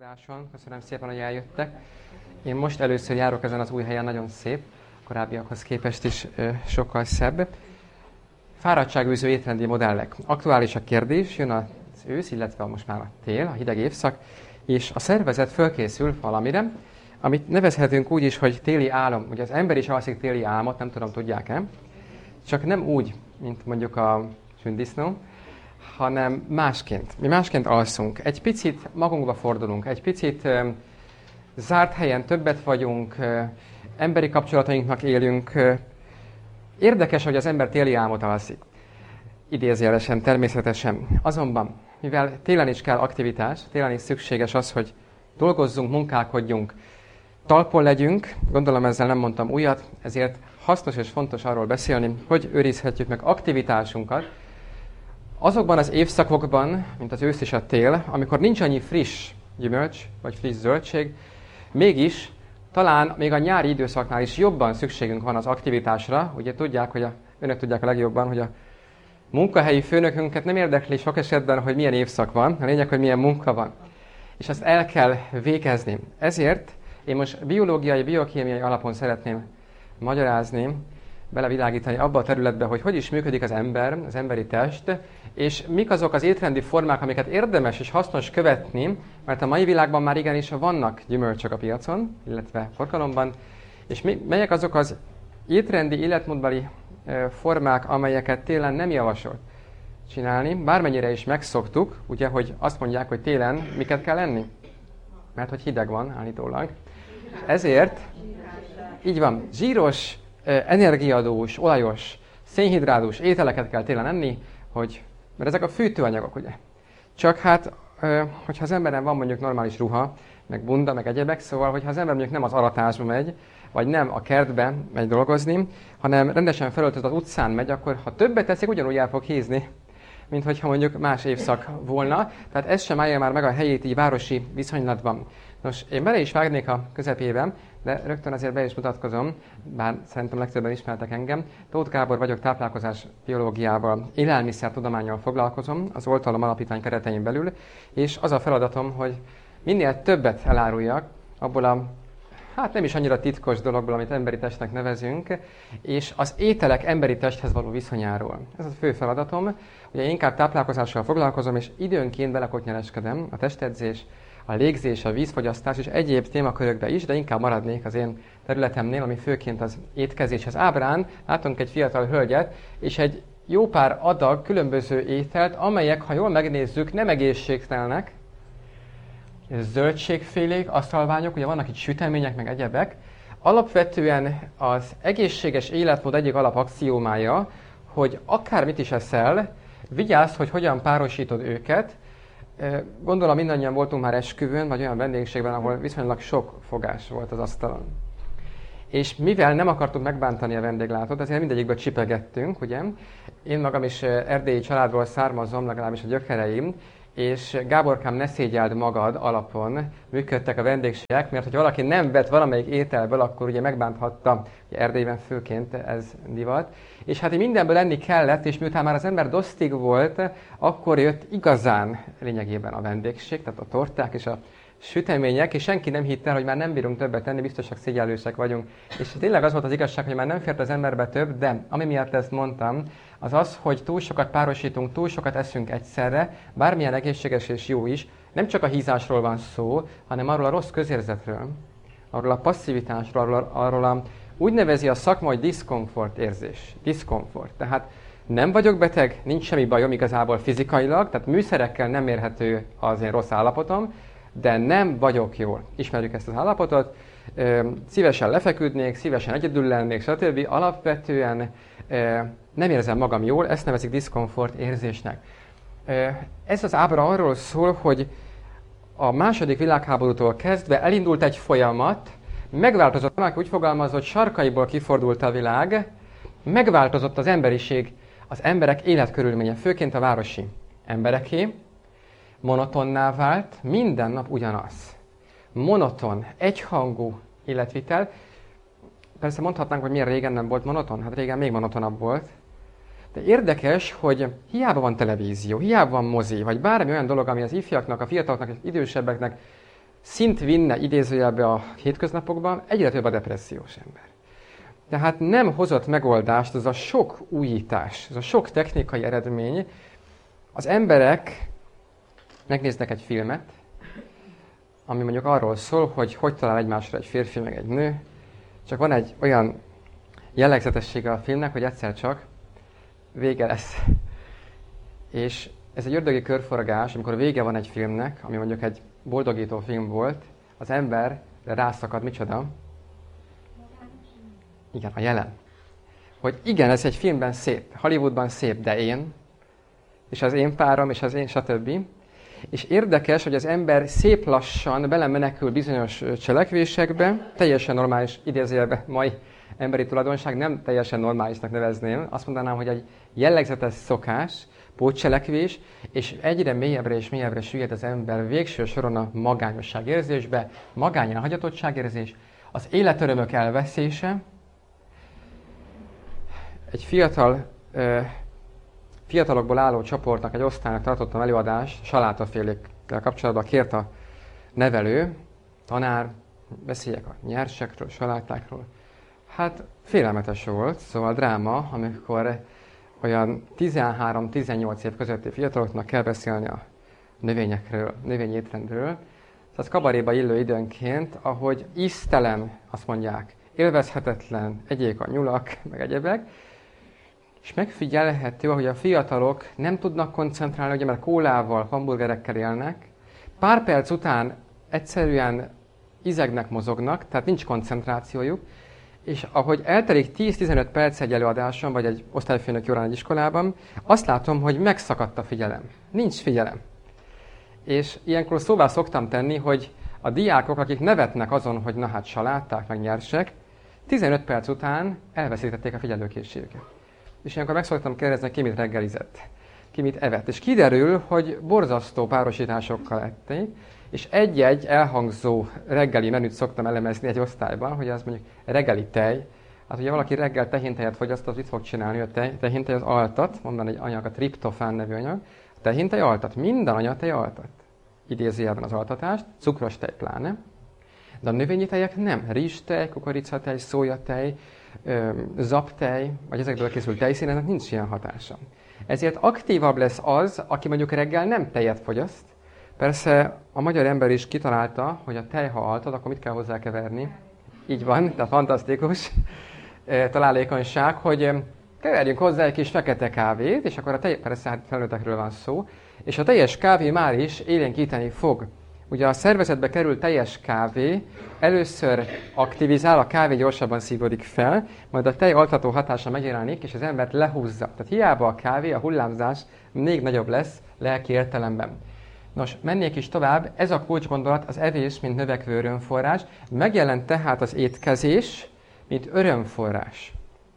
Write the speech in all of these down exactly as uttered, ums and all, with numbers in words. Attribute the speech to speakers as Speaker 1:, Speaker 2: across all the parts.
Speaker 1: Adáson. Köszönöm szépen, hogy eljöttek. Én most először járok ezen az új helyen, nagyon szép, korábbiakhoz képest is ö, sokkal szebb. Fáradtságűző étrendi modellek. Aktuális a kérdés, jön az ősz, illetve most már a tél, a hideg évszak, és a szervezet fölkészül valamire, amit nevezhetünk úgy is, hogy téli álom. Ugye az ember is alszik téli álmot, nem tudom, tudják-e? Csak nem úgy, mint mondjuk a sündisznó, hanem másként. Mi másként alszunk. Egy picit magunkba fordulunk, egy picit ö, zárt helyen többet vagyunk, ö, emberi kapcsolatainknak élünk. Ö, érdekes, hogy az ember téli álmot alszik. Idézőjelesen, természetesen. Azonban, mivel télen is kell aktivitás, télen is szükséges az, hogy dolgozzunk, munkálkodjunk, talpon legyünk, gondolom ezzel nem mondtam újat, ezért hasznos és fontos arról beszélni, hogy őrizhetjük meg aktivitásunkat, azokban az évszakokban, mint az ősz és a tél, amikor nincs annyi friss gyümölcs, vagy friss zöldség, mégis talán még a nyári időszaknál is jobban szükségünk van az aktivitásra. Ugye tudják, hogy a, önök tudják a legjobban, hogy a munkahelyi főnökünket nem érdekli sok esetben, hogy milyen évszak van, a lényeg, hogy milyen munka van. És azt el kell végezni. Ezért én most biológiai, biokémiai alapon szeretném magyarázni, belevilágítani abba a területbe, hogy hogy is működik az ember, az emberi test, és mik azok az étrendi formák, amiket érdemes és hasznos követni, mert a mai világban már igenis vannak gyümölcsök a piacon, illetve forgalomban, és mi, melyek azok az étrendi, életmódbeli e, formák, amelyeket télen nem javasolt csinálni, bármennyire is megszoktuk, ugye, hogy azt mondják, hogy télen miket kell enni? Mert hogy hideg van állítólag. Ezért, így van, zsíros, energiaadós, olajos, szénhidrátus ételeket kell télen enni, hogy, mert ezek a fűtőanyagok, ugye. Csak hát, hogyha az emberen van mondjuk normális ruha, meg bunda, meg egyebek, szóval, hogyha az ember mondjuk nem az aratásba megy, vagy nem a kertbe megy dolgozni, hanem rendesen felöltött az utcán megy, akkor ha többet teszik, ugyanúgy el fog hízni, mint hogyha mondjuk más évszak volna. Tehát ez sem állja már meg a helyét így városi viszonylatban. Nos, én bele is vágnék a közepében, de rögtön azért be is mutatkozom, bár szerintem legtöbben ismertek engem. Tóth Gábor vagyok, táplálkozás biológiával, élelmiszertudománnyal foglalkozom az Oltalom Alapítvány keretein belül, és az a feladatom, hogy minél többet eláruljak abból a, hát nem is annyira titkos dologból, amit emberi testnek nevezünk, és az ételek emberi testhez való viszonyáról. Ez a fő feladatom. Ugye én inkább táplálkozással foglalkozom, és időnként belekotnyereskedem a testedzés, a légzés, a vízfogyasztás és egyéb témakörökbe is, de inkább maradnék az én területemnél, ami főként az étkezés. Az ábrán látunk egy fiatal hölgyet, és egy jó pár adag különböző ételt, amelyek, ha jól megnézzük, nem egészségtelenek, zöldségfélék, asztalványok, ugye vannak itt sütemények, meg egyebek. Alapvetően az egészséges életmód egyik alapaxiómája, hogy akármit is eszel, vigyázz, hogy hogyan párosítod őket. Gondolom mindannyian voltunk már esküvőn, vagy olyan vendégségben, ahol viszonylag sok fogás volt az asztalon. És mivel nem akartuk megbántani a vendéglátót, ezért mindegyikből csipegettünk, ugye? Én magam is erdélyi családból származom, legalábbis a gyökereim, és Gáborkám, ne szégyeld magad alapon működtek a vendégségek, mert hogy valaki nem vett valamelyik ételből, akkor ugye megbánthatta, ugye Erdélyben főként ez divat. És hát így mindenből enni kellett, és miután már az ember dosztig volt, akkor jött igazán lényegében a vendégség, tehát a torták és a sütemények, és senki nem hitte el, hogy már nem bírunk többet tenni, biztosak szégyellősek vagyunk. És tényleg az volt az igazság, hogy már nem fért az emberbe több, de ami miatt ezt mondtam, az az, hogy túl sokat párosítunk, túl sokat eszünk egyszerre, bármilyen egészséges és jó is, nem csak a hízásról van szó, hanem arról a rossz közérzetről, arról a passzivitásról, arról, arról a, úgy nevezi a szakma, hogy diszkomfort érzés. Diszkomfort. Tehát nem vagyok beteg, nincs semmi bajom igazából fizikailag, tehát műszerekkel nem mérhető az én rossz állapotom, de nem vagyok jól. Ismerjük ezt az állapotot, szívesen lefeküdnék, szívesen egyedül lennék, stb. Alapvetően nem érzem magam jól, ezt nevezik diszkomfort érzésnek. Ez az ábra arról szól, hogy a második világháborútól kezdve elindult egy folyamat, megváltozott, valaki úgy fogalmazott, sarkaiból kifordult a világ, megváltozott az emberiség, az emberek életkörülménye, főként a városi embereké, monotonná vált, minden nap ugyanaz. Monoton, egyhangú életvitel. Persze mondhatnánk, hogy milyen régen nem volt monoton, hát régen még monotonabb volt. De érdekes, hogy hiába van televízió, hiába van mozi, vagy bármi olyan dolog, ami az ifjaknak, a fiataloknak, az idősebbeknek szint vinne idézőjelbe a hétköznapokban, egyre több a depressziós ember. Tehát nem hozott megoldást az a sok újítás, az a sok technikai eredmény. Az emberek megnéznek egy filmet, ami mondjuk arról szól, hogy hogy talál egymásra egy férfi meg egy nő, csak van egy olyan jellegzetessége a filmnek, hogy egyszer csak vége lesz. És ez egy ördögi körforgás, amikor vége van egy filmnek, ami mondjuk egy boldogító film volt, az ember rászakad, micsoda? Igen, a jelen. Hogy igen, ez egy filmben szép, Hollywoodban szép, de én, és az én párom, és az én, stb. És érdekes, hogy az ember szép lassan belemenekül bizonyos cselekvésekbe, teljesen normális, idézőjelben mai emberi tulajdonság, nem teljesen normálisnak nevezném, azt mondanám, hogy egy jellegzetes szokás, pótcselekvés, és egyre mélyebbre és mélyebbre süllyed az ember végső soron a magányosság érzésbe, magány elhagyatottság érzés, az életörömök elveszése. Egy fiatal, ö, fiatalokból álló csoportnak, egy osztálynak tartottam előadást, salátafélékkel kapcsolatban kért a nevelő, tanár, beszéljek a nyersekről, salátákról. Hát félelmetes volt, szóval dráma, amikor olyan tizenhárom-tizennyolc év közötti fiataloknak kell beszélni a növényekről, növényétrendről. Ez kabaréba illő időnként, ahogy íztelen, azt mondják, élvezhetetlen, egyék a nyulak, meg egyebek, és megfigyelhető, hogy a fiatalok nem tudnak koncentrálni, ugye, mert kólával, hamburgerekkel élnek. Pár perc után egyszerűen izegnek, mozognak, tehát nincs koncentrációjuk, és ahogy eltelik tíz-tizenöt perc egy előadáson, vagy egy osztályfőnök órán egy iskolában, azt látom, hogy megszakadt a figyelem. Nincs figyelem. És ilyenkor szóvá szoktam tenni, hogy a diákok, akik nevetnek azon, hogy na hát saláták, meg nyersek, tizenöt perc után elveszítették a figyelőkészségüket. És ilyenkor meg szoktam kérdezni, ki mit reggelizett, ki mit evett. És kiderül, hogy borzasztó párosításokkal ették, és egy-egy elhangzó reggeli menüt szoktam elemezni egy osztályban, hogy az mondjuk reggeli tej. Hát ugye valaki reggel tehéntejet fogyaszt, az mit fog csinálni? A tej, tehintej az altat, mondom egy anyag, a triptofán nevű anyag. A tehintej altat, minden anyatej altat. Idézőjelben az altatást, cukros tej pláne. De a növényi tejek nem. Rizstej, kukoricatej, szójatej, zaptej, vagy ezekből készült tejszínenek nincs ilyen hatása. Ezért aktívabb lesz az, aki mondjuk reggel nem tejet fogyaszt. Persze a magyar ember is kitalálta, hogy a tej, ha altad, akkor mit kell hozzá keverni. Így van, de fantasztikus találékonyság, hogy keverjünk hozzá egy kis fekete kávét, és akkor a tej, persze hát felnőttekről van szó, és a teljes kávé már is élénkíteni fog. Ugye a szervezetbe kerül teljes kávé, először aktivizál, a kávé gyorsabban szívódik fel, majd a tej altató hatása megjelenik, és az embert lehúzza. Tehát hiába a kávé, a hullámzás még nagyobb lesz lelki értelemben. Nos, mennék is tovább, ez a kulcsgondolat az evés, mint növekvő örömforrás. Megjelent tehát az étkezés, mint örömforrás.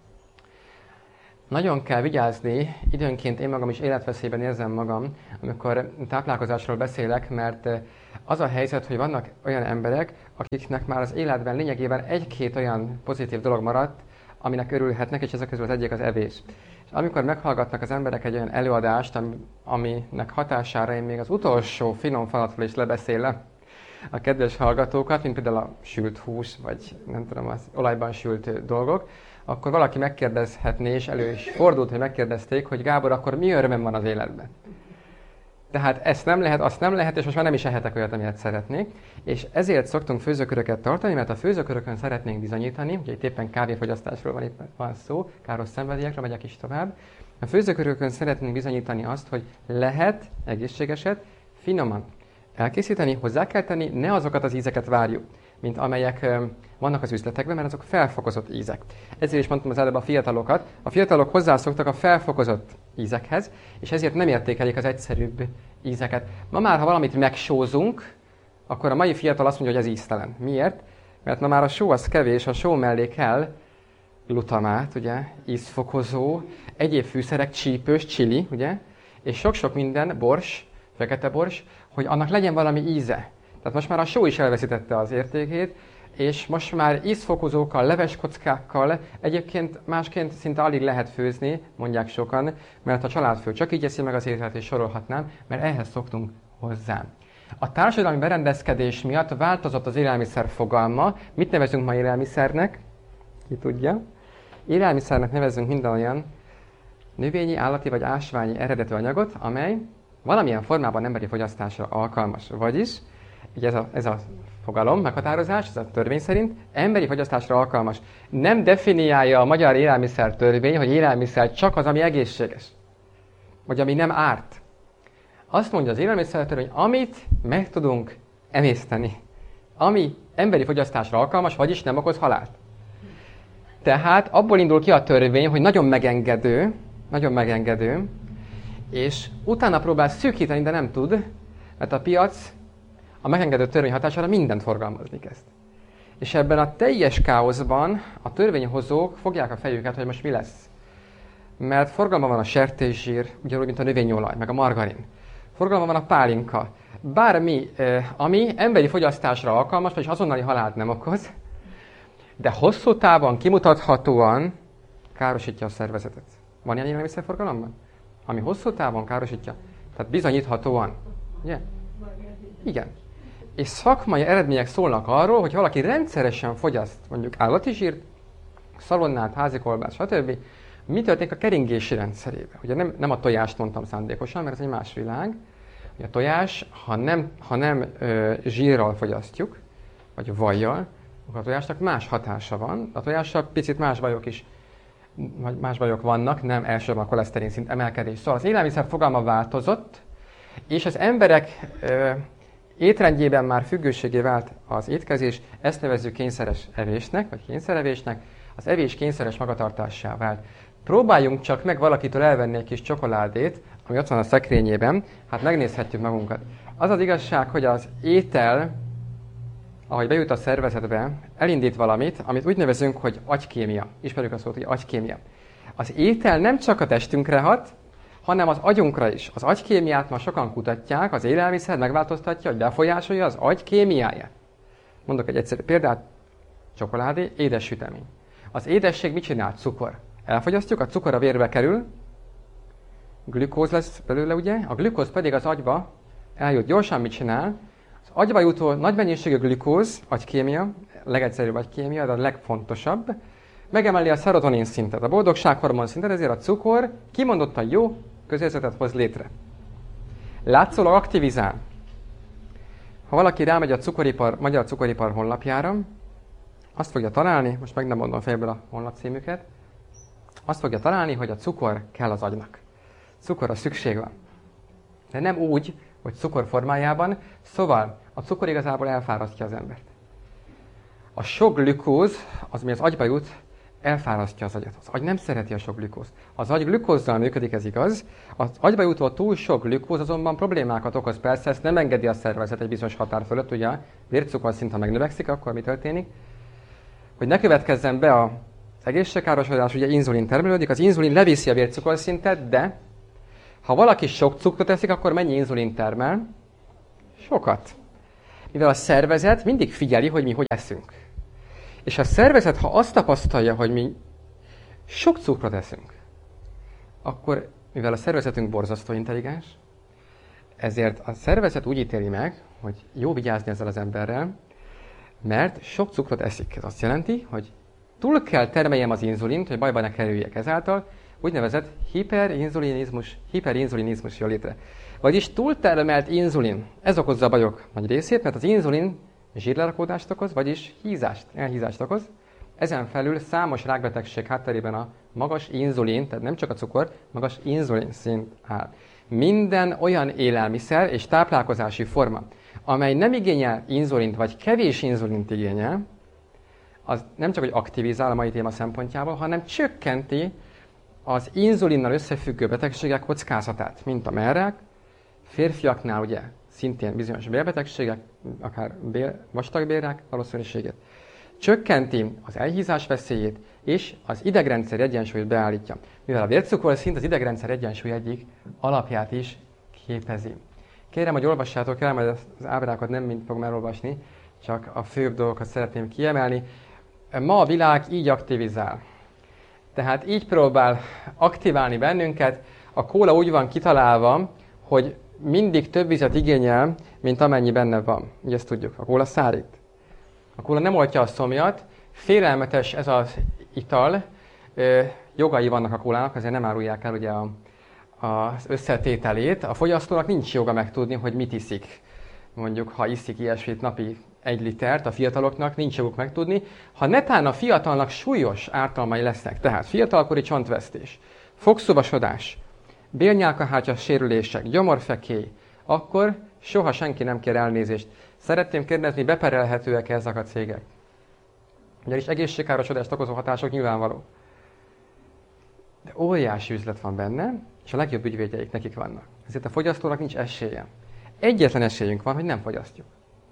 Speaker 1: Nagyon kell vigyázni, időnként én magam is életveszélyben érzem magam, amikor táplálkozásról beszélek, mert az a helyzet, hogy vannak olyan emberek, akiknek már az életben lényegében egy-két olyan pozitív dolog maradt, aminek örülhetnek, és ezek közül az egyik az evés. És amikor meghallgatnak az emberek egy olyan előadást, aminek hatására én még az utolsó finom falatról is lebeszélem a kedves hallgatókat, mint például a sült hús, vagy nem tudom, az olajban sült dolgok, akkor valaki megkérdezhetné, és elő is fordult, hogy megkérdezték, hogy Gábor, akkor mi örömem van az életben? Tehát ezt nem lehet, azt nem lehet, és most már nem is ehetek olyat, amilyet szeretnék. És ezért szoktunk főzőköröket tartani, mert a főzőkörökön szeretnénk bizonyítani, ugye itt éppen kávéfogyasztásról van, itt van szó, káros szenvedélyekről, megyek is tovább. A főzőkörökön szeretnénk bizonyítani azt, hogy lehet egészségeset finoman elkészíteni, hozzá kell tenni, ne azokat az ízeket várjuk, mint amelyek vannak az üzletekben, mert azok felfokozott ízek. Ezért is mondtam az előbb a fiatalokat. A fiatalok hozzászoktak a felfokozott ízekhez, és ezért nem értékelik az egyszerűbb ízeket. Ma már, ha valamit megsózunk, akkor a mai fiatal azt mondja, hogy ez íztelen. Miért? Mert ma már a só az kevés, a só mellé kell glutamát, ugye, ízfokozó, egyéb fűszerek, csípős, chili, ugye, és sok-sok minden, bors, fekete bors, hogy annak legyen valami íze. Tehát most már a só is elveszítette az értékét, és most már ízfokozókkal, leveskockákkal, egyébként másként szinte alig lehet főzni, mondják sokan, mert a családfő csak így eszi meg az ételt, és sorolhatnám, mert ehhez szoktunk hozzá. A társadalmi berendezkedés miatt változott az élelmiszer fogalma. Mit nevezünk ma élelmiszernek? Ki tudja? Élelmiszernek nevezünk minden olyan növényi, állati vagy ásványi eredetű anyagot, amely valamilyen formában emberi fogyasztásra alkalmas. Vagyis, így ez a, ez a fogalom, meghatározás, ez a törvény szerint emberi fogyasztásra alkalmas. Nem definiálja a magyar élelmiszer törvény, hogy élelmiszer csak az, ami egészséges. Vagy ami nem árt. Azt mondja az élelmiszer törvény, amit meg tudunk emészteni. Ami emberi fogyasztásra alkalmas, vagyis nem okoz halált. Tehát abból indul ki a törvény, hogy nagyon megengedő, nagyon megengedő, és utána próbál szűkíteni, de nem tud, mert a piac a megengedő törvény hatására mindent forgalmazni kezd. És ebben a teljes káoszban a törvényhozók fogják a fejüket, hogy most mi lesz. Mert forgalma van a sertészsír, ugyanúgy, mint a növényolaj, meg a margarin. Forgalma van a pálinka. Bármi, ami emberi fogyasztásra alkalmas, vagyis azonnali halált nem okoz, de hosszú távon kimutathatóan károsítja a szervezetet. Van ilyen élelmiszerforgalomban? Ami hosszú távon károsítja. Tehát bizonyíthatóan. Ugye? Igen. És szakmai eredmények szólnak arról, hogy valaki rendszeresen fogyaszt mondjuk állati zsírt, szalonnát, házikolbászt, stb. Mi történik a keringési rendszerében? Ugye nem, nem a tojást mondtam szándékosan, mert ez egy más világ. Ugye a tojás, ha nem, ha nem ö, zsírral fogyasztjuk, vagy vajjal, akkor a tojásnak más hatása van. A tojással picit más bajok is, más bajok vannak, nem elsősorban a koleszterin szint emelkedés. Szóval az élelmiszer fogalma változott, és az emberek ö, étrendjében már függőségé vált az étkezés, ezt nevezzük kényszeres evésnek, vagy kényszerevésnek, az evés kényszeres magatartássá vált. Próbáljunk csak meg valakitől elvenni egy kis csokoládét, ami ott van a szekrényében, hát megnézhetjük magunkat. Az az igazság, hogy az étel, ahogy bejut a szervezetbe, elindít valamit, amit úgy nevezünk, hogy agykémia. Ismerjük a szót, hogy agykémia. Az étel nem csak a testünkre hat, hanem az agyunkra is. Az agykémiát ma sokan kutatják, az élelmiszer megváltoztatja, hogy befolyásolja az agy kémiáját. Mondok egy egyszerű példát, csokoládé, édes sütemény. Az édesség mit csinál? Cukor. Elfogyasztjuk, a cukor a vérbe kerül, glükóz lesz belőle, ugye? A glükóz pedig az agyba eljut. Gyorsan mit csinál? Az agyba jutó nagy mennyiségű glükóz, agykémia, legegyszerűbb agykémia, de a legfontosabb, megemeli a szerotonin szintet, a boldogsághormon szintet, ezért a cukor kimondottan jó közérzetet hoz létre. Látszólag aktivizál. Ha valaki rámegy a cukoripar, magyar cukoripar honlapjára, azt fogja találni, most meg nem mondom fejből a honlapcímüket, azt fogja találni, hogy a cukor kell az agynak. Cukorra szükség van. De nem úgy, hogy cukor formájában, szóval a cukor igazából elfárasztja az embert. A sok glükóz, az, ami az agyba jut, elfárasztja az agyat. Az agy nem szereti a sok glükózt. Az agy glükózzal működik, ez igaz. Az agyba jutó túl sok glükóz azonban problémákat okoz. Persze ezt nem engedi a szervezet egy bizonyos határ fölött, ugye a vércukorszint, ha megnövekszik, akkor mi történik? Hogy ne következzen be az egészségkárosodás, ugye inzulin termelődik, az inzulin leviszi a vércukorszintet, de ha valaki sok cukrot eszik, akkor mennyi inzulin termel? Sokat. Mivel a szervezet mindig figyeli, hogy mi hogy eszünk. És a szervezet, ha azt tapasztalja, hogy mi sok cukrot eszünk, akkor, mivel a szervezetünk borzasztó intelligens, ezért a szervezet úgy ítéli meg, hogy jó vigyázni ezzel az emberrel, mert sok cukrot eszik. Ez azt jelenti, hogy túl kell termeljem az inzulint, hogy bajba ne kerüljek ezáltal, úgynevezett hiperinzulinizmus, hiperinzulinizmus jön létre. Vagyis túltermelt inzulin, ez okozza a bajok nagy részét, mert az inzulin zsírlerakódást okoz, vagyis hízást, elhízást okoz. Ezen felül számos rákbetegség hátterében a magas inzulin, tehát nem csak a cukor, magas inzulin szint áll. Minden olyan élelmiszer és táplálkozási forma, amely nem igényel inzulint, vagy kevés inzulint igényel, az nem csak, hogy aktivizál a mai téma szempontjából, hanem csökkenti az inzulinnal összefüggő betegségek kockázatát, mint a mellrák, férfiaknál ugye szintén bizonyos bélbetegségek, akár bél, vastagbélrák valószínűségét. Csökkenti az elhízás veszélyét, és az idegrendszer egyensúlyt beállítja. Mivel a vércukorszint az idegrendszer egyensúly egyik alapját is képezi. Kérem, hogy olvassátok el, majd az ábrákat nem mind fogom elolvasni, csak a főbb dolgokat szeretném kiemelni. Ma a világ így aktivizál. Tehát így próbál aktiválni bennünket. A kóla úgy van kitalálva, hogy mindig több vizet igényel, mint amennyi benne van. Ugye ezt tudjuk, a kóla szárít. A kóla nem oltja a szomjat, félelmetes ez az ital, ö, jogai vannak a kólának, azért nem árulják el ugye a, az összetételét. A fogyasztónak nincs joga megtudni, hogy mit iszik. Mondjuk, ha iszik ilyesmit napi egy litert, a fiataloknak nincs joguk megtudni. Ha netán a fiatalnak súlyos ártalmai lesznek, tehát fiatalkori csontvesztés, fogszubasodás, bélnyálkahártya sérülések, gyomorfekély, akkor soha senki nem kér elnézést. Szeretném kérdezni, beperelhetőek ezek a cégek? Ugyanis egészségkárosodást okozó hatások nyilvánvaló. De óriási üzlet van benne, és a legjobb ügyvédjeik nekik vannak. Ezért a fogyasztónak nincs esélye. Egyetlen esélyünk van, hogy nem fogyasztjuk.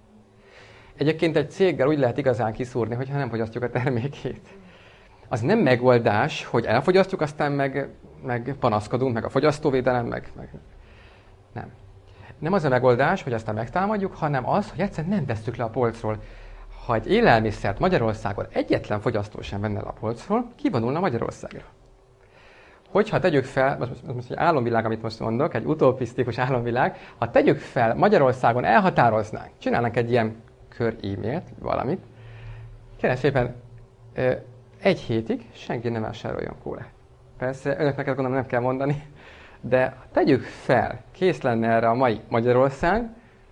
Speaker 1: Egyébként egy céggel úgy lehet igazán kiszúrni, hogyha nem fogyasztjuk a termékét. Az nem megoldás, hogy elfogyasztjuk, aztán meg, meg panaszkodunk, meg a fogyasztóvédelem, meg, meg... Nem. Nem az a megoldás, hogy aztán megtámadjuk, hanem az, hogy egyszerűen nem vesszük le a polcról. Ha egy élelmiszert Magyarországon egyetlen fogyasztó sem venne le a polcról, kivonulna Magyarországra. Hogyha tegyük fel, most, most egy álomvilág, amit most mondok, egy utopisztikus álomvilág, ha tegyük fel, Magyarországon elhatároznánk, csinálnánk egy ilyen kör e-mailt, valamit, kérem szépen, egy hétig senki nem vásároljon kólát. Persze, önöknek ezt gondolom nem kell mondani, de tegyük fel, kész lenne erre a mai Magyarország,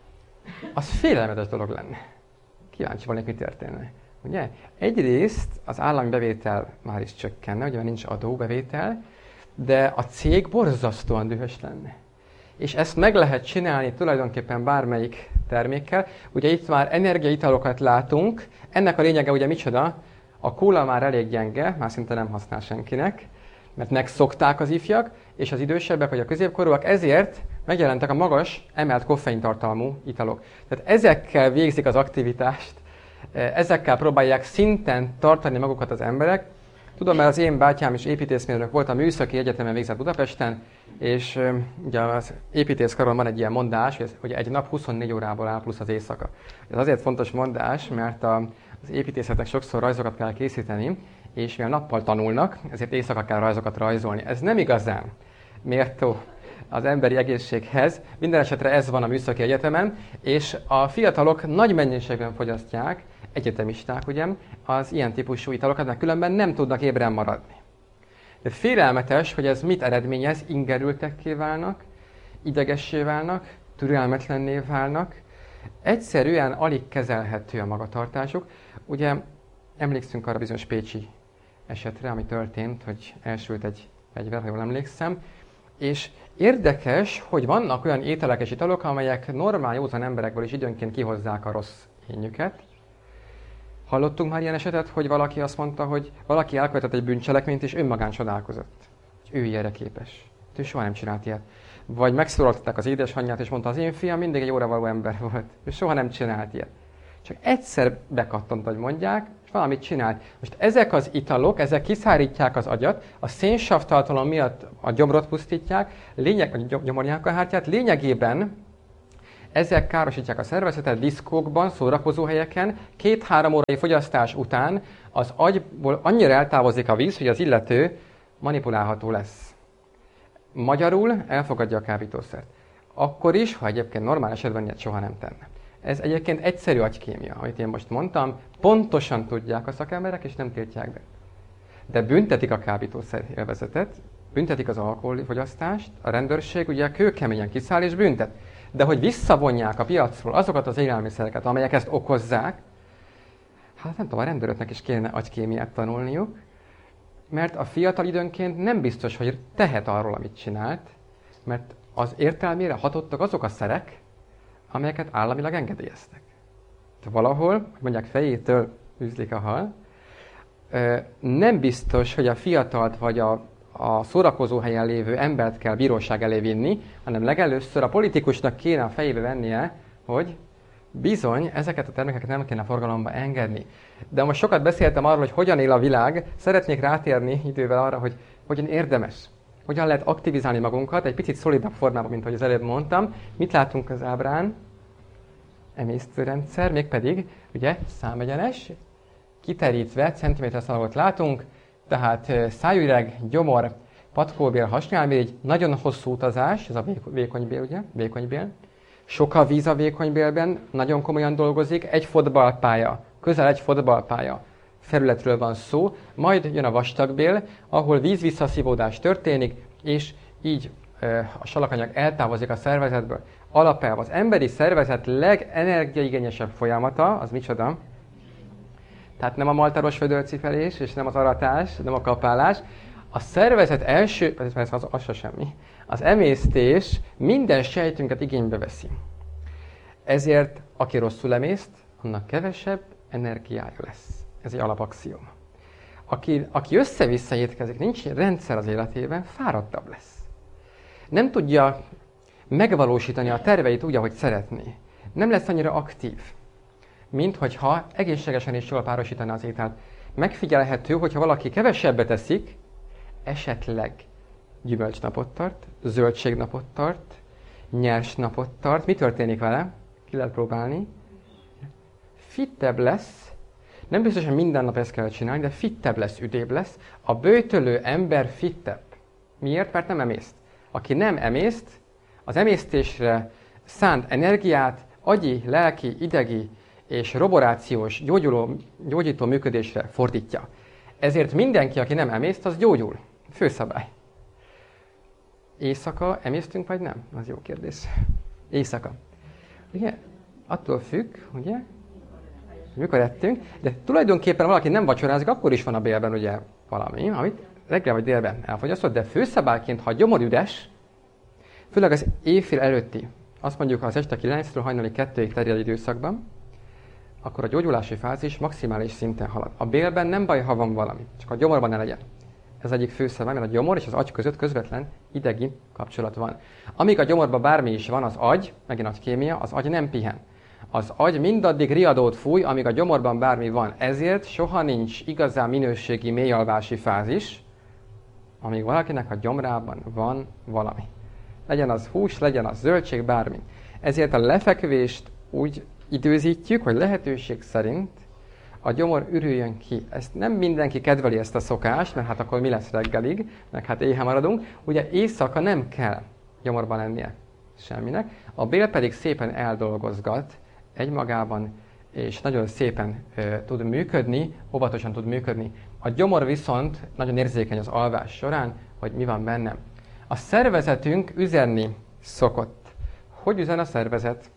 Speaker 1: az félelmetes dolog lenne. Kíváncsi volnék, mi történne. Ugye? Egyrészt az állami bevétel már is csökkenne, ugye nincs adóbevétel, de a cég borzasztóan dühös lenne. És ezt meg lehet csinálni tulajdonképpen bármelyik termékkel. Ugye itt már energiaitalokat látunk, ennek a lényege ugye micsoda? A kóla már elég gyenge, már szinte nem használ senkinek, mert megszokták az ifjak, és az idősebbek vagy a középkorúak, ezért megjelentek a magas, emelt koffeintartalmú italok. Tehát ezekkel végzik az aktivitást, ezekkel próbálják szinten tartani magukat az emberek. Tudom, mert az én bátyám is építészmérnök volt, a Műszaki Egyetemen végzett Budapesten, és ugye az építészkaron van egy ilyen mondás, hogy egy nap huszonnégy órából áll plusz az éjszaka. Ez azért fontos mondás, mert a, az építészetnek sokszor rajzokat kell készíteni, és mivel nappal tanulnak, ezért éjszaka kell rajzokat rajzolni. Ez nem igazán méltó az emberi egészséghez. Minden esetre ez van a Műszaki Egyetemen, és a fiatalok nagy mennyiségben fogyasztják, egyetemisták ugye, az ilyen típusú italokat, mert különben nem tudnak ébren maradni. De félelmetes, hogy ez mit eredményez, ingerültekké válnak, idegessé válnak, türelmetlenné válnak, egyszerűen alig kezelhető a magatartásuk. Ugye emlékszünk arra bizonyos pécsi esetre, ami történt, hogy elsült egy fegyver, ha jól emlékszem, és érdekes, hogy vannak olyan ételek és italok, amelyek normál, józan emberekből is időnként kihozzák a rossz énjüket. Hallottunk már ilyen esetet, hogy valaki azt mondta, hogy valaki elkövetett egy bűncselekményt, és önmagán csodálkozott, hogy ő ilyenre képes. Ő soha nem csinált ilyet. Vagy megszólaltatták az édesanyját, és mondta, az én fiam mindig egy óravaló ember volt. Ő soha nem csinált ilyet. Csak egyszer bekattant, hogy mondják, és valamit csinált. Most ezek az italok, ezek kiszárítják az agyat, a szénsav tartalom miatt a gyomrot pusztítják, lényeg, vagy gyomornyálkahártyát, lényegében ezek károsítják a szervezetet diszkókban, szórakozóhelyeken, két-három órai fogyasztás után az agyból annyira eltávozik a víz, hogy az illető manipulálható lesz. Magyarul elfogadja a kábítószert. Akkor is, ha egyébként normál esetben ilyet soha nem tenne. Ez egyébként egyszerű agykémia, amit én most mondtam, pontosan tudják a szakemberek, és nem tiltják be. De büntetik a kábítószer élvezetet, büntetik az alkoholfogyasztást, a rendőrség ugye kőkeményen kiszáll és büntet. De hogy visszavonják a piacról azokat az élelmiszereket, amelyek ezt okozzák, hát nem tudom, a rendőröknek is kéne agykémiát tanulniuk, mert a fiatal időnként nem biztos, hogy tehet arról, amit csinált, mert az értelmére hatottak azok a szerek, amelyeket államilag engedélyeztek. Valahol, mondják, fejétől üzlik a hal, nem biztos, hogy a fiatalt vagy a, a szórakozóhelyen lévő embert kell bíróság elé vinni, hanem legelőször a politikusnak kéne a fejébe vennie, hogy bizony, ezeket a termékeket nem kéne forgalomba engedni. De most sokat beszéltem arról, hogy hogyan él a világ, szeretnék rátérni idővel arra, hogy hogyan érdemes. Hogyan lehet aktivizálni magunkat egy picit szolidabb formában, mint ahogy az előbb mondtam. Mit látunk az ábrán? Emésztőrendszer, mégpedig, ugye, számegyenes, kiterítve, centiméterszalagot látunk, tehát szájüreg, gyomor, patkóbél, hasnyálmirigy, nagyon hosszú utazás, ez a vékonybél, ugye, vékonybél, Sokkal víz a vékony bélben, nagyon komolyan dolgozik, egy fotballpálya, közel egy fotballpálya felületről van szó, majd jön a vastagbél, ahol víz-visszaszívódás történik, és így a salakanyag eltávozik a szervezetből. Alapelv, az emberi szervezet legenergiaigényesebb folyamata, az micsoda? Tehát nem a maltaros födörcipelés, és nem az aratás, nem a kapálás. A szervezet első, ez az, az se semmi, az emésztés minden sejtünket igénybe veszi. Ezért, aki rosszul emészt, annak kevesebb energiája lesz. Ez egy alapaxióm. Aki, aki össze-vissza étkezik, nincs rendszer az életében, fáradtabb lesz. Nem tudja megvalósítani a terveit úgy, ahogy szeretné. Nem lesz annyira aktív, mint hogyha egészségesen és jól párosítaná az ételt. Megfigyelhető, hogyha valaki kevesebbet teszik, esetleg gyümölcsnapot tart, zöldségnapot tart, nyers napot tart. Mi történik vele? Ki lehet próbálni. Fittebb lesz. Nem biztos, hogy minden nap ezt kell csinálni, de fittebb lesz, üdébb lesz. A böjtölő ember fittebb. Miért? Mert nem emészt. Aki nem emészt, az emésztésre szánt energiát agyi, lelki, idegi és roborációs, gyógyuló, gyógyító működésre fordítja. Ezért mindenki, aki nem emészt, az gyógyul. Főszabály. Éjszaka emésztünk, vagy nem? Az jó kérdés. Éjszaka. Ugye? Attól függ, ugye? Mikor ettünk, de tulajdonképpen valaki nem vacsorázik, akkor is van a bélben ugye valami, amit reggel vagy délben elfogyasztott, de főszabályként, ha a gyomor üres, főleg az éjfél előtti, azt mondjuk, ha az este kilenctől hajnali kettőig terjed időszakban, akkor a gyógyulási fázis maximális szinten halad. A bélben nem baj, ha van valami, csak a gyomorban ne legyen. Ez egyik főszabály, mert a gyomor és az agy között közvetlen idegi kapcsolat van. Amíg a gyomorban bármi is van, az agy, megint a kémia, az agy nem pihen. Az agy mindaddig riadót fúj, amíg a gyomorban bármi van. Ezért soha nincs igazán minőségi mélyalvási fázis, amíg valakinek a gyomrában van valami. Legyen az hús, legyen az zöldség, bármi. Ezért a lefekvést úgy időzítjük, hogy lehetőség szerint a gyomor ürüljön ki. Ezt nem mindenki kedveli ezt a szokást, mert hát akkor mi lesz reggelig, meg hát éhe maradunk. Ugye éjszaka nem kell gyomorban lennie semminek. A bél pedig szépen eldolgozgat egymagában, és nagyon szépen e, tud működni, óvatosan tud működni. A gyomor viszont nagyon érzékeny az alvás során, hogy mi van bennem. A szervezetünk üzenni szokott. Hogy üzen a szervezet?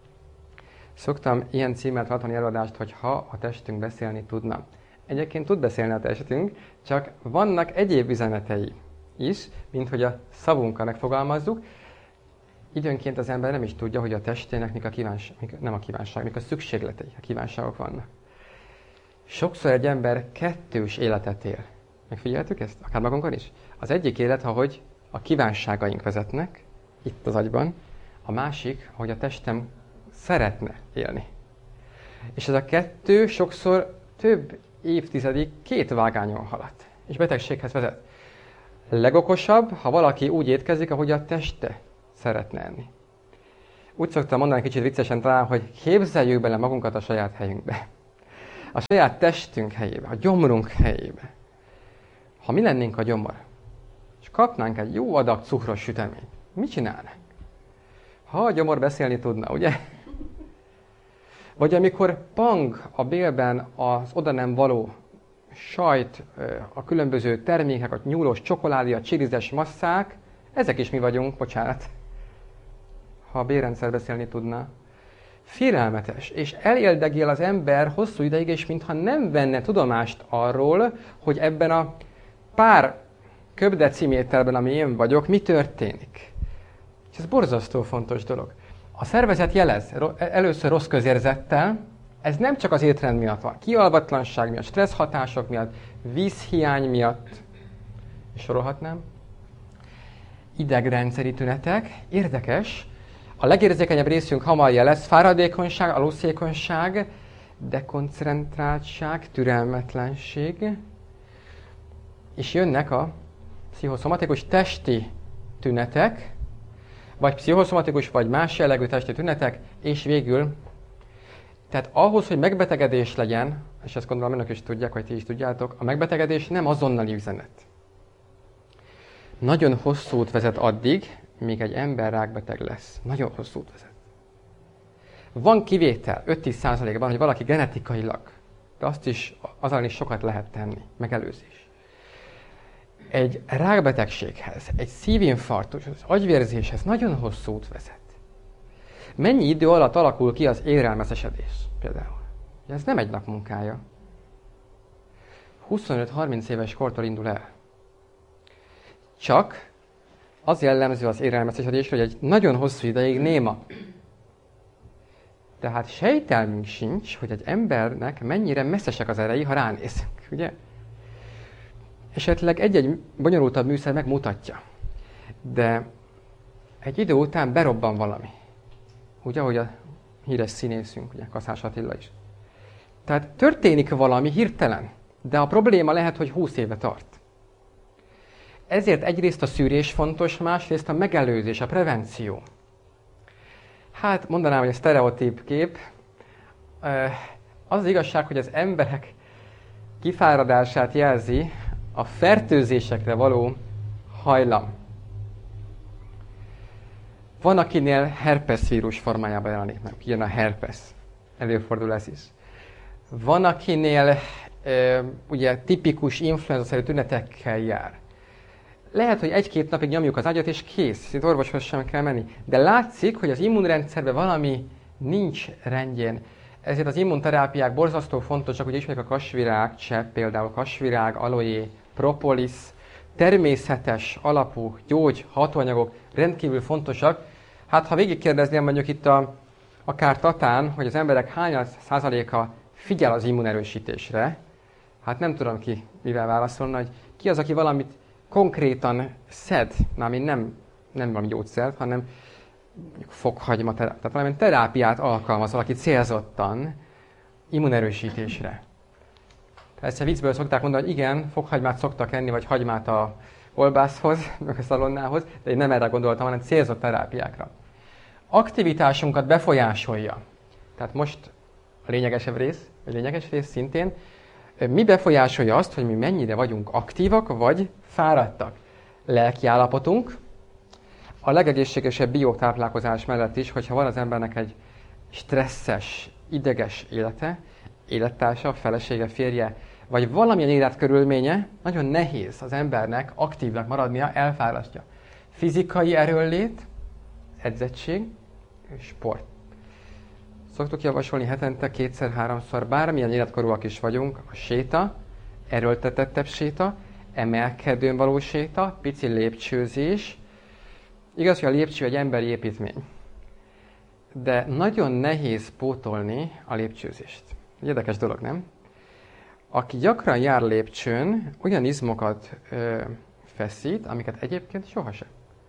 Speaker 1: Szoktam ilyen címmel tartani előadást, hogy ha a testünk beszélni tudna. Egyébként tud beszélni a testünk, csak vannak egyéb üzenetei is, mint hogy a szavunkkal megfogalmazzuk. Időnként az ember nem is tudja, hogy a testének mik a kívánság, mik, nem a kívánság, mik a szükségletei, a kívánságok vannak. Sokszor egy ember kettős életet él. Megfigyeltük ezt? Akár magunkon is? Az egyik élet, ahogy a kívánságaink vezetnek, itt az agyban, a másik, ahogy a testem szeretne élni. És ez a kettő sokszor több évtizedig két vágányon halad, és betegséghez vezet. Legokosabb, ha valaki úgy étkezik, ahogy a teste szeretne enni. Úgy szoktam mondani kicsit viccesen talán, hogy képzeljük bele magunkat a saját helyünkbe. A saját testünk helyébe, a gyomrunk helyébe. Ha mi lennénk a gyomor, és kapnánk egy jó adag cukros süteményt, mit csinálnánk? Ha a gyomor beszélni tudna, ugye? Vagy amikor pang a bélben az oda nem való sajt, a különböző termékek, a nyúlós csokoládé, a csilizes masszák, ezek is mi vagyunk, bocsánat. Ha a bélrendszer beszélni tudna. Félelmetes, és eléldegél az ember hosszú ideig, és mintha nem venne tudomást arról, hogy ebben a pár köbdeciméterben, ami én vagyok, mi történik. És ez borzasztó fontos dolog. A szervezet jelez először rossz közérzettel, ez nem csak az étrend miatt van, kialvatlanság miatt, stressz hatások miatt, vízhiány miatt, és sorolhatnám, idegrendszeri tünetek, érdekes, a legérzékenyebb részünk hamar jelez, fáradékonyság, aluszékonyság, dekoncentráltság, türelmetlenség, és jönnek a pszichoszomatikus testi tünetek, vagy pszichoszomatikus, vagy más jellegű testi tünetek, és végül, tehát ahhoz, hogy megbetegedés legyen, és ezt gondolom önök is tudják, vagy ti is tudjátok, a megbetegedés nem azonnali üzenet. Nagyon hosszú út vezet addig, míg egy ember rákbeteg lesz. Nagyon hosszú út vezet. Van kivétel öt-tíz százalékban, hogy valaki genetikailag, de azt is, azon is sokat lehet tenni, megelőzés. Egy rákbetegséghez, egy szívinfarktushoz, agyvérzéshez nagyon hosszú út vezet. Mennyi idő alatt alakul ki az érelmeszesedés például? Ez nem egy nap munkája. huszonöt-harminc éves kortól indul el. Csak az jellemző az érelmeszesedésre, hogy egy nagyon hosszú ideig néma. Tehát sejtelmünk sincs, hogy egy embernek mennyire messzesek az erei, ha ránézünk, ugye? Esetleg egy-egy bonyolultabb műszer megmutatja. De egy idő után berobban valami. Ugye, ahogy a híres színészünk, ugye, Kaszás Attila is. Tehát történik valami hirtelen, de a probléma lehet, hogy húsz éve tart. Ezért egyrészt a szűrés fontos, másrészt a megelőzés, a prevenció. Hát mondanám, hogy a sztereotíp kép. Az az igazság, hogy az emberek kifáradását jelzi a fertőzésekre való hajlam. Van, akinél herpes vírus formájában jelenik meg, ilyen a herpes. Előfordul ez is. Van, akinél e, ugye tipikus influenza-szerű tünetekkel jár. Lehet, hogy egy-két napig nyomjuk az agyat, és kész, szinte orvoshoz sem kell menni. De látszik, hogy az immunrendszerben valami nincs rendjén. Ezért az immunterápiák borzasztó fontosak, hogy ismerjük a kasvirág, csepp, például kasvirág, aloé, propolis, természetes alapú gyógy, hatóanyagok rendkívül fontosak. Hát ha végigkérdezném mondjuk itt a, akár Tatán, hogy az emberek hány százaléka figyel az immunerősítésre, hát nem tudom ki mivel válaszolna, hogy ki az, aki valamit konkrétan szed, mármint nem, nem valami gyógyszert, hanem fokhagyma, tehát valami terápiát alkalmaz valaki célzottan immunerősítésre. Persze viccből szokták mondani, hogy igen, fokhagymát szoktak enni, vagy hagymát a kolbászhoz, meg a szalonnához, de én nem erre gondoltam, hanem célzott terápiákra. Aktivitásunkat befolyásolja. Tehát most a lényegesebb rész, vagy lényeges rész szintén, mi befolyásolja azt, hogy mi mennyire vagyunk aktívak, vagy fáradtak. Lelki állapotunk, a legegészségesebb biotáplálkozás mellett is, hogyha van az embernek egy stresszes, ideges élete, élettársa, felesége, férje, vagy valamilyen életkörülménye, nagyon nehéz az embernek aktívnak maradnia, elfárasztja. Fizikai erőnlét, edzettség, sport. Szoktuk javasolni hetente kétszer-háromszor, bármilyen életkorúak is vagyunk, a séta, erőltetettebb séta, emelkedőn való séta, pici lépcsőzés. Igaz, hogy a lépcső egy emberi építmény, de nagyon nehéz pótolni a lépcsőzést. Érdekes dolog, nem? Aki gyakran jár lépcsőn, olyan izmokat ö, feszít, amiket egyébként sohasem.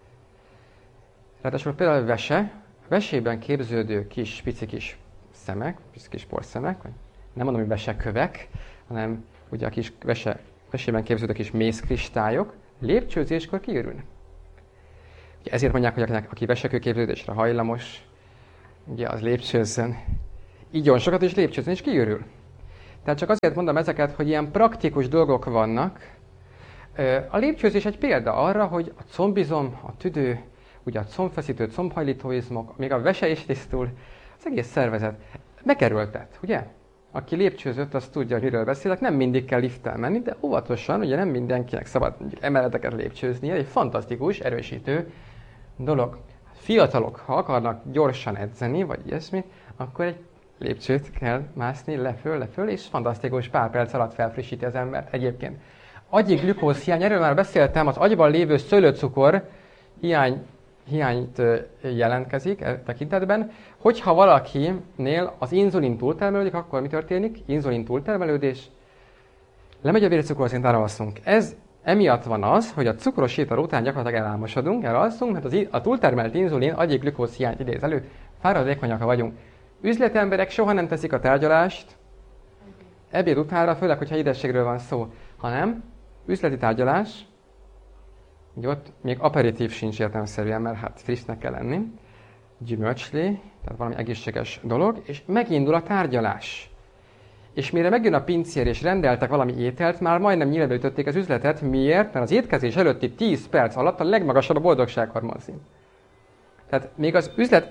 Speaker 1: Ráadásul például vese, vesében képződő kis, pici kis szemek, pici kis porszemek, vagy nem mondom, hogy vesekövek, hanem ugye a kis vese, vesében képződő kis mészkristályok, lépcsőzéskor kiürülnek. Ugye ezért mondják, hogy akinek, aki vesekőképződésre hajlamos, ugye az lépcsőzzön, igyon sokat is lépcsőzzön, és kiürül. Tehát csak azért mondom ezeket, hogy ilyen praktikus dolgok vannak. A lépcsőzés egy példa arra, hogy a combizom, a tüdő, ugye a combfeszítő, combhajlító izmok, még a vese is tisztul, az egész szervezet megerőltet, ugye? Aki lépcsőzött, az tudja, hogy miről beszélek, nem mindig kell lifttel menni, de óvatosan, ugye nem mindenkinek szabad emeleteket lépcsőznie, egy fantasztikus, erősítő dolog. Fiatalok, ha akarnak gyorsan edzeni, vagy ilyesmi, akkor egy lépcsőt kell mászni le-föl, le-föl, és fantasztikus, pár perc alatt felfrissíti az embert egyébként. Agyi glükóz hiány, erről már beszéltem, az agyban lévő szőlőcukor hiány, hiányt jelentkezik e tekintetben. Hogyha valakinél az inzulin túltermelődik, akkor mi történik? Inzulin túltermelődés, lemegy a vércukorszint, elalszunk. Ez emiatt van az, hogy a cukros étel után gyakorlatilag elámosodunk, elalszunk, mert az, a túltermelt inzulin agyi glükóz hiányt idéz elő, fáradékonyak vagyunk. Üzleti emberek soha nem teszik a tárgyalást ebéd utánra, főleg, hogyha édességről van szó, hanem üzleti tárgyalás, ugye ott még aperitív sincs értelemszerűen, mert hát frissnek kell lenni, gyümölcslé, tehát valami egészséges dolog, és megindul a tárgyalás. És mire megjön a pincér és rendeltek valami ételt, már majdnem nyílbe ütötték az üzletet. Miért? Mert az étkezés előtti tíz perc alatt a legmagasabb a boldogsághormonszint. Tehát még az üzlet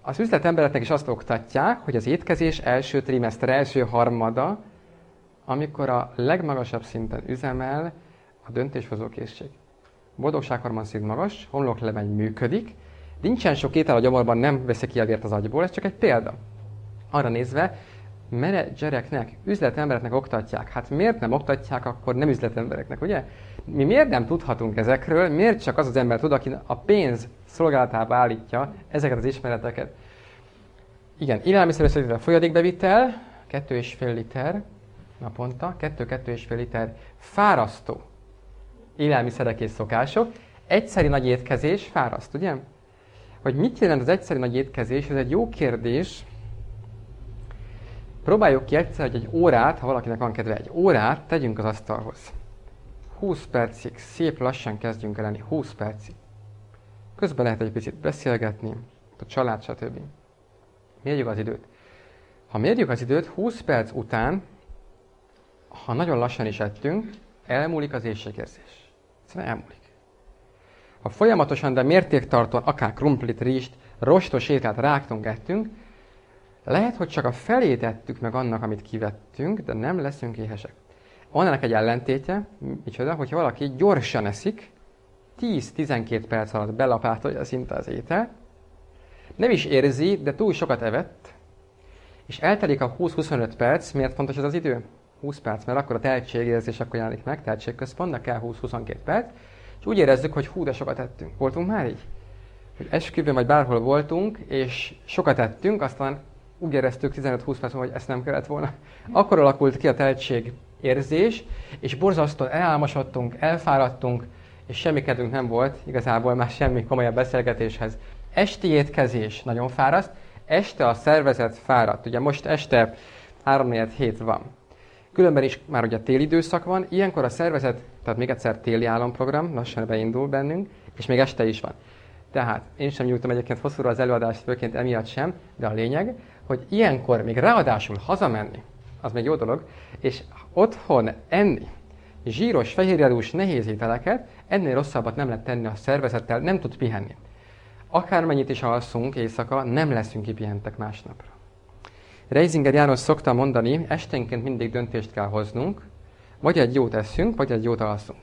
Speaker 1: Az üzletembereknek is azt oktatják, hogy az étkezés első trimester, első harmada, amikor a legmagasabb szinten üzemel a döntéshozó készség. Boldogsághormon szint magas, homloklemegy működik, nincsen sok étel a gyomorban, nem veszi ki a vért az agyból, ez csak egy példa. Arra nézve, menedzsereknek, üzletembereknek oktatják. Hát miért nem oktatják akkor nem üzletembereknek, ugye? Mi miért nem tudhatunk ezekről, miért csak az az ember tud, aki a pénz szolgálatába állítja ezeket az ismereteket? Igen, élelmiszerösszetétel folyadékbevitel, kettő és fél liter naponta, kettő-kettő és fél liter fárasztó élelmiszerek és szokások, egyszeri nagy étkezés fáraszt, ugye? Hogy mit jelent az egyszeri nagy étkezés, ez egy jó kérdés. Próbáljuk ki egyszer, hogy egy órát, ha valakinek van kedve, egy órát tegyünk az asztalhoz. húsz percig, szép lassan kezdjünk el enni, húsz percig. Közben lehet egy picit beszélgetni, a család, stb. Mérjük az időt. Ha mérjük az időt, húsz perc után, ha nagyon lassan is ettünk, elmúlik az éhségérzés. Egyszerűen elmúlik. Ha folyamatosan, de mértéktartóan, akár krumplit, rizst, rostos ételt rágtunk, ettünk, lehet, hogy csak a felét ettük meg annak, amit kivettünk, de nem leszünk éhesek. Van ennek egy ellentétje, micsoda, hogyha valaki gyorsan eszik, tíz-tizenkét perc alatt belapátolja szinte az ételt, nem is érzi, de túl sokat evett, és eltelik a húsz-huszonöt perc. Miért fontos ez az idő? húsz perc, mert akkor a tehetségérzés akkor jelenik meg, tehetségközpontnak kell húsz-huszonkettő perc, és úgy érezzük, hogy hú, de sokat ettünk. Voltunk már így? Hogy esküvőn vagy bárhol voltunk, és sokat ettünk, aztán úgy éreztük tizenöt-húsz perc, hogy ezt nem kellett volna. Akkor alakult ki a tehetségérzés, és borzasztóan elálmosodtunk, elfáradtunk, és semmi kedvünk nem volt, igazából már semmi komolyabb beszélgetéshez. Esti étkezés nagyon fáraszt, este a szervezet fáradt. Ugye most este három-négy hét van. Különben is már ugye téli időszak van, ilyenkor a szervezet, tehát még egyszer téli álomprogram, lassan beindul bennünk, és még este is van. Tehát én sem nyújtom egyébként hosszúra az előadást, főként emiatt sem, de a lényeg, hogy ilyenkor még ráadásul hazamenni, az még jó dolog, és otthon enni zsíros, fehérjedús, nehéz ételeket, ennél rosszabbat nem lehet tenni a szervezettel, nem tud pihenni. Akármennyit is alszunk éjszaka, nem leszünk kipihentek másnapra. Reisinger János szokta mondani, esténként mindig döntést kell hoznunk, vagy egy jót eszünk, vagy egy jót alszunk.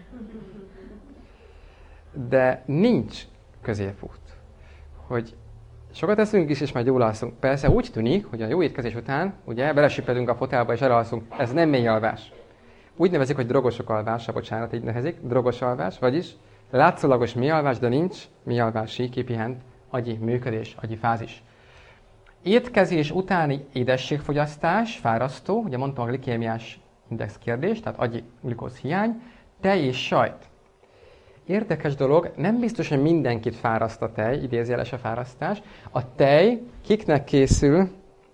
Speaker 1: De nincs középút, hogy sokat eszünk is, és majd jól alszunk. Persze úgy tűnik, hogy a jó étkezés után, ugye, belesipedünk a fotelba és elalszunk. Ez nem mély alvás. Úgy nevezik, hogy drogosok alvása, bocsánat, így nevezik, drogos alvás, vagyis látszólagos mély alvás, de nincs mély alvási, kipihent agyi működés, agyi fázis. Étkezés utáni édességfogyasztás, fárasztó, ugye mondtam a glikémiás index kérdés, tehát agyi glikóz hiány, tej és sajt. Érdekes dolog, nem biztos, hogy mindenkit fáraszt a tej, idézőjeles a fárasztás. A tej kiknek készül?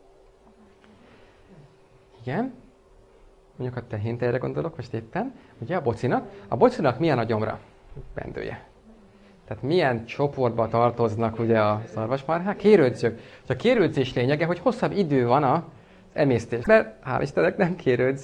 Speaker 1: Igen, mondjuk a tehén tejre gondolok most éppen, ugye a bocinak. A bocinak milyen a gyomra? Bendője. Tehát milyen csoportba tartoznak ugye a szarvasmarhák? Kérődzők. És a kérődzés lényege, hogy hosszabb idő van az emésztésben. Hál' Istennek nem kérődzik.